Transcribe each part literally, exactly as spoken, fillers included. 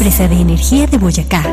empresa de energía de Boyacá.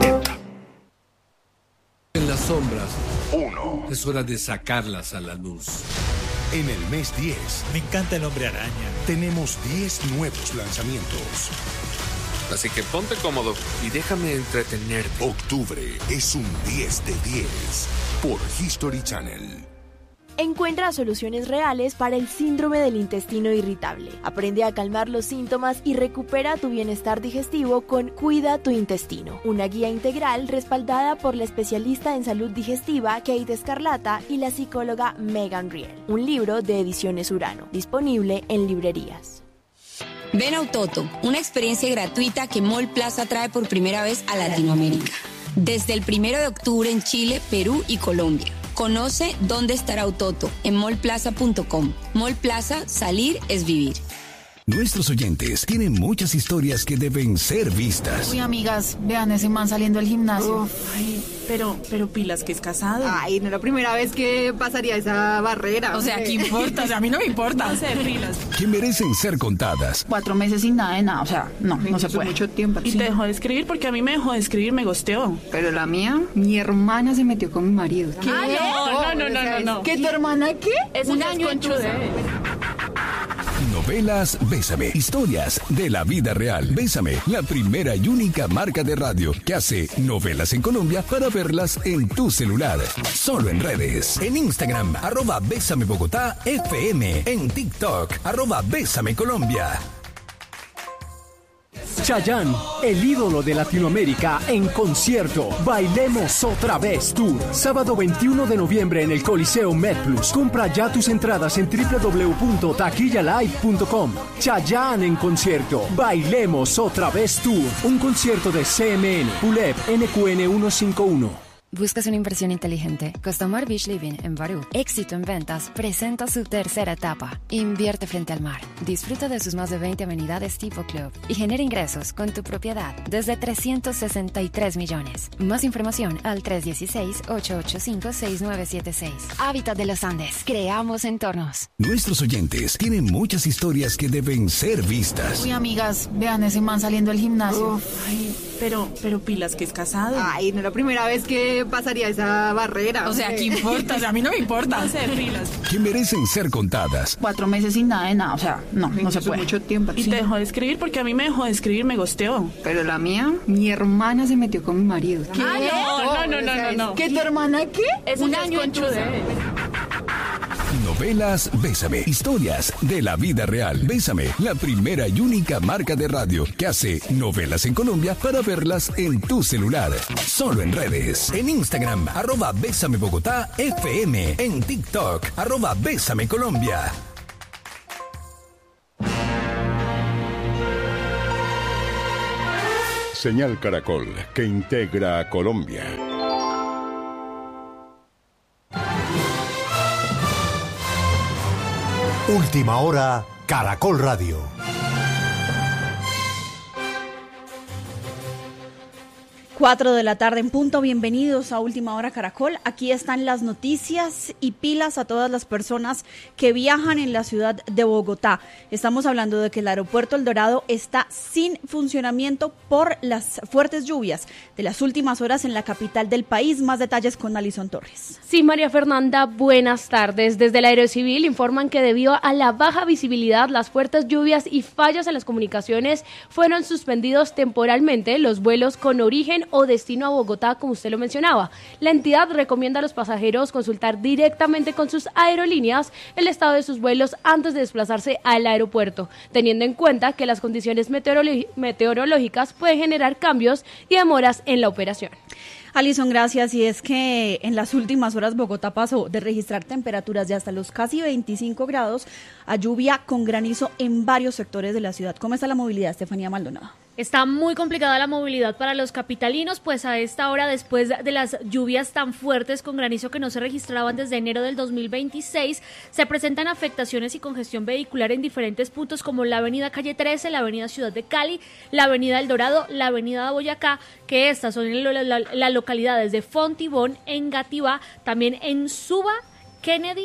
En las sombras, uno. Es hora de sacarlas a la luz. En el mes diez, me encanta el Hombre Araña. Tenemos diez nuevos lanzamientos. Así que ponte cómodo y déjame entretenerte. Octubre es un diez de diez por History Channel. Encuentra soluciones reales para el síndrome del intestino irritable. Aprende a calmar los síntomas y recupera tu bienestar digestivo con Cuida tu Intestino, una guía integral respaldada por la especialista en salud digestiva Kate Escarlata y la psicóloga Megan Riel. Un libro de Ediciones Urano, disponible en librerías. Ven a Utoto, una experiencia gratuita que Mall Plaza trae por primera vez a Latinoamérica. Desde el primero de octubre en Chile, Perú y Colombia. Conoce dónde estará Utoto en mall plaza punto com. Mall Plaza, salir es vivir. Nuestros oyentes tienen muchas historias que deben ser vistas. Uy, amigas, vean ese man saliendo del gimnasio. Uf, ay, pero, pero pilas que es casado. Ay, no es la primera vez que pasaría esa barrera. O sea, ¿qué importa? O sea, a mí no me importa. No sé, pilas. Que merecen ser contadas. Cuatro meses sin nada de nada, o sea, no, no se puede. Mucho tiempo. Y sí. te dejó de escribir porque a mí me dejó de escribir, me gosteó. Pero la mía, mi hermana se metió con mi marido. ¿Qué? Ah, no, no, no, no, no, no. ¿Qué, tu hermana qué? Es un año en Novelas Bésame. Historias de la vida real. Bésame, la primera y única marca de radio que hace novelas en Colombia para verlas en tu celular. Solo en redes. En Instagram, arroba Bésame Bogotá F M. En TikTok, arroba Bésame Colombia. Chayanne, el ídolo de Latinoamérica, en concierto. Bailemos otra vez Tour. Sábado veintiuno de noviembre en el Coliseo MedPlus. Compra ya tus entradas en doble u doble u doble u punto taquilla live punto com. Chayanne en concierto. Bailemos otra vez Tour. Un concierto de C M N, P U L E P, N Q N ciento cincuenta y uno. ¿Buscas una inversión inteligente? Costamar Beach Living en Barú, éxito en ventas, presenta su tercera etapa. Invierte frente al mar. Disfruta de sus más de veinte amenidades tipo club y genera ingresos con tu propiedad desde trescientos sesenta y tres millones. Más información al tres uno seis, ocho ocho cinco, seis nueve siete seis. Hábitat de los Andes. Creamos entornos. Nuestros oyentes tienen muchas historias que deben ser vistas. Uy, amigas, vean ese man saliendo del gimnasio. Uf, ay, pero, pero pilas que es casado. Ay, no es la primera vez que pasaría esa barrera. O sea, ¿qué importa? O sea, a mí no me importa. No sé, pilas. Que merecen ser contadas. Cuatro meses sin nada de nada, o sea, no, no se puede. Mucho tiempo. Y sí. te dejó de escribir porque a mí me dejó de escribir, me gosteó. Pero la mía, mi hermana se metió con mi marido. ¿Qué? Ah, no, no, no, no, no. ¿Qué, tu hermana qué? Es un año en Novelas Bésame. Historias de la vida real. Bésame, la primera y única marca de radio que hace novelas en Colombia para verlas en tu celular. Solo en redes. En Instagram, arroba Bésame Bogotá F M. En TikTok, arroba Bésame Colombia. Señal Caracol, que integra a Colombia. Última hora, Caracol Radio. Cuatro de la tarde en punto, bienvenidos a Última Hora Caracol. Aquí están las noticias y pilas a todas las personas que viajan en la ciudad de Bogotá. Estamos hablando de que el aeropuerto El Dorado está sin funcionamiento por las fuertes lluvias de las últimas horas en la capital del país. Más detalles con Alison Torres. Sí, María Fernanda, buenas tardes. Desde el Aerocivil informan que debido a la baja visibilidad, las fuertes lluvias y fallas en las comunicaciones fueron suspendidos temporalmente los vuelos con origen o destino a Bogotá, como usted lo mencionaba. La entidad recomienda a los pasajeros consultar directamente con sus aerolíneas el estado de sus vuelos antes de desplazarse al aeropuerto, teniendo en cuenta que las condiciones meteorolo- meteorológicas pueden generar cambios y demoras en la operación. Alison, gracias. Y es que en las últimas horas Bogotá pasó de registrar temperaturas de hasta los casi veinticinco grados a lluvia con granizo en varios sectores de la ciudad. ¿Cómo está la movilidad, Estefanía Maldonado? Está muy complicada la movilidad para los capitalinos, pues a esta hora, después de las lluvias tan fuertes con granizo que no se registraban desde enero del dos mil veintiséis, se presentan afectaciones y congestión vehicular en diferentes puntos como la avenida Calle trece, la avenida Ciudad de Cali, la avenida El Dorado, la avenida Boyacá, que estas son en las la, la localidades de Fontibón, Engativá, también en Suba, Kennedy,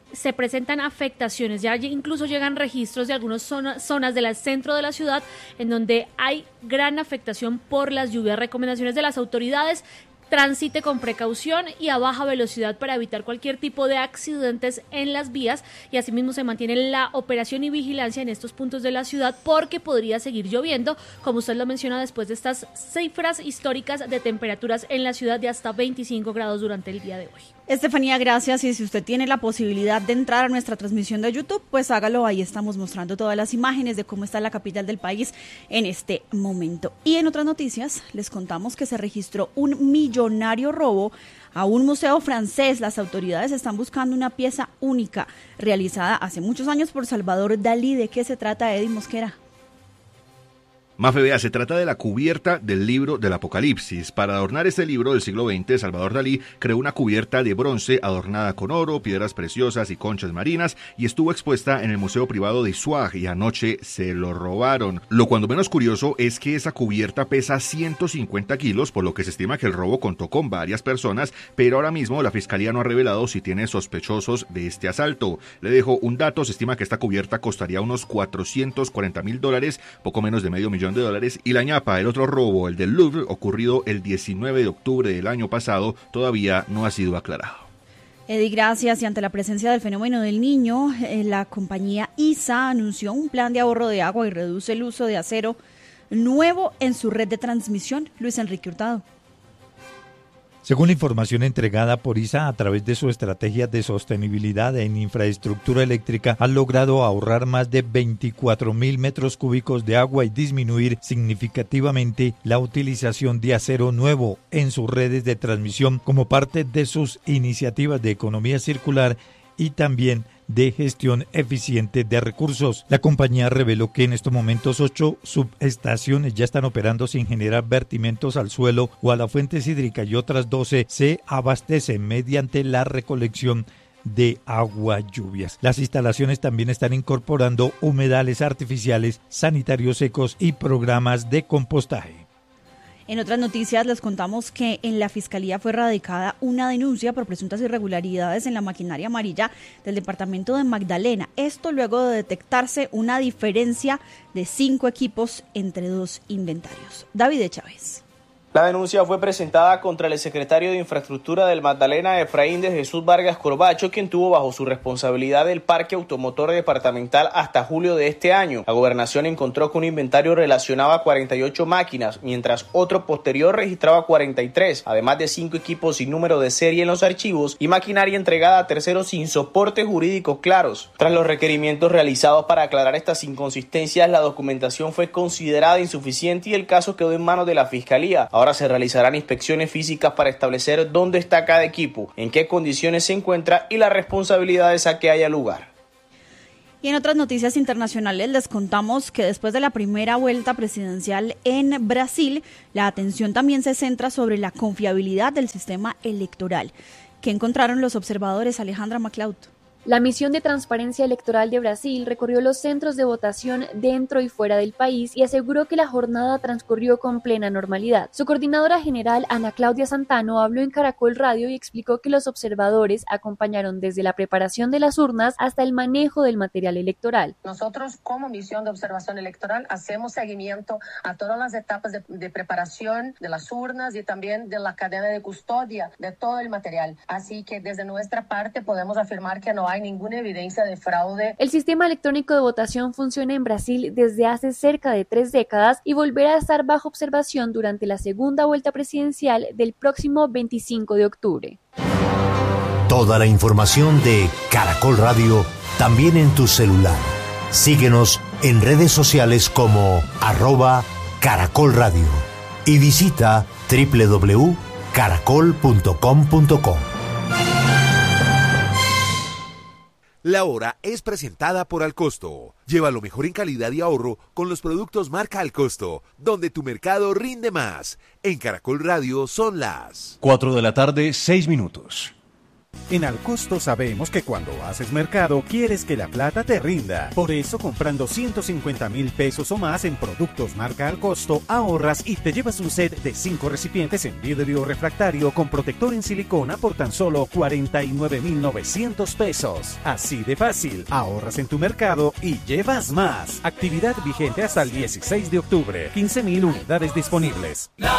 se presentan afectaciones. Ya incluso llegan registros de algunas zona, zonas del centro de la ciudad en donde hay gran afectación por las lluvias. Recomendaciones de las autoridades: transite con precaución y a baja velocidad para evitar cualquier tipo de accidentes en las vías, y asimismo se mantiene la operación y vigilancia en estos puntos de la ciudad porque podría seguir lloviendo, como usted lo menciona, después de estas cifras históricas de temperaturas en la ciudad de hasta veinticinco grados durante el día de hoy. Estefanía, gracias. Y si usted tiene la posibilidad de entrar a nuestra transmisión de YouTube, pues hágalo. Ahí estamos mostrando todas las imágenes de cómo está la capital del país en este momento. Y en otras noticias, les contamos que se registró un millonario robo a un museo francés. Las autoridades están buscando una pieza única realizada hace muchos años por Salvador Dalí. ¿De qué se trata, Eddie Mosquera? Mafe, vea, se trata de la cubierta del libro del Apocalipsis. Para adornar este libro del siglo veinte, Salvador Dalí creó una cubierta de bronce adornada con oro, piedras preciosas y conchas marinas, y estuvo expuesta en el Museo Privado de Issouar, y anoche se lo robaron. Lo cuando menos curioso es que esa cubierta pesa ciento cincuenta kilos, por lo que se estima que el robo contó con varias personas, pero ahora mismo la Fiscalía no ha revelado si tiene sospechosos de este asalto. Le dejo un dato: se estima que esta cubierta costaría unos cuatrocientos cuarenta mil dólares, poco menos de medio millón de dólares, y la ñapa, el otro robo, el del Louvre, ocurrido el diecinueve de octubre del año pasado, todavía no ha sido aclarado. Eddie, gracias. Y ante la presencia del fenómeno del Niño, eh, la compañía I S A anunció un plan de ahorro de agua y reduce el uso de acero nuevo en su red de transmisión. Luis Enrique Hurtado. Según la información entregada por I S A a través de su estrategia de sostenibilidad en infraestructura eléctrica, ha logrado ahorrar más de veinticuatro mil metros cúbicos de agua y disminuir significativamente la utilización de acero nuevo en sus redes de transmisión como parte de sus iniciativas de economía circular y también de gestión eficiente de recursos. La compañía reveló que en estos momentos ocho subestaciones ya están operando sin generar vertimientos al suelo o a las fuentes hídricas, y otras doce se abastecen mediante la recolección de agua lluvias. Las instalaciones también están incorporando humedales artificiales, sanitarios secos y programas de compostaje. En otras noticias les contamos que en la Fiscalía fue radicada una denuncia por presuntas irregularidades en la maquinaria amarilla del departamento de Magdalena. Esto luego de detectarse una diferencia de cinco equipos entre dos inventarios. David Chávez. La denuncia fue presentada contra el secretario de Infraestructura del Magdalena, Efraín de Jesús Vargas Corbacho, quien tuvo bajo su responsabilidad el parque automotor departamental hasta julio de este año. La gobernación encontró que un inventario relacionaba cuarenta y ocho máquinas, mientras otro posterior registraba cuarenta y tres, además de cinco equipos sin número de serie en los archivos y maquinaria entregada a terceros sin soportes jurídicos claros. Tras los requerimientos realizados para aclarar estas inconsistencias, la documentación fue considerada insuficiente y el caso quedó en manos de la Fiscalía. Ahora se realizarán inspecciones físicas para establecer dónde está cada equipo, en qué condiciones se encuentra y las responsabilidades a que haya lugar. Y en otras noticias internacionales les contamos que después de la primera vuelta presidencial en Brasil, la atención también se centra sobre la confiabilidad del sistema electoral. ¿Qué encontraron los observadores, Alejandra MacLeod? La misión de transparencia electoral de Brasil recorrió los centros de votación dentro y fuera del país y aseguró que la jornada transcurrió con plena normalidad. Su coordinadora general, Ana Claudia Santano, habló en Caracol Radio y explicó que los observadores acompañaron desde la preparación de las urnas hasta el manejo del material electoral. Nosotros, como misión de observación electoral, hacemos seguimiento a todas las etapas de, de preparación de las urnas y también de la cadena de custodia de todo el material. Así que desde nuestra parte podemos afirmar que no hay ninguna evidencia de fraude. El sistema electrónico de votación funciona en Brasil desde hace cerca de tres décadas y volverá a estar bajo observación durante la segunda vuelta presidencial del próximo veinticinco de octubre. Toda la información de Caracol Radio también en tu celular. Síguenos en redes sociales como arroba Caracol Radio y visita doble u doble u doble u punto caracol punto com punto co. La hora es presentada por Alcosto. Lleva lo mejor en calidad y ahorro con los productos marca Alcosto, donde tu mercado rinde más. En Caracol Radio son las cuatro de la tarde, seis minutos. En Alcosto sabemos que cuando haces mercado quieres que la plata te rinda. Por eso comprando ciento cincuenta mil pesos o más en productos marca Alcosto ahorras y te llevas un set de cinco recipientes en vidrio refractario con protector en silicona por tan solo cuarenta y nueve mil novecientos pesos. Así de fácil, ahorras en tu mercado y llevas más. Actividad vigente hasta el dieciséis de octubre. quince mil unidades disponibles.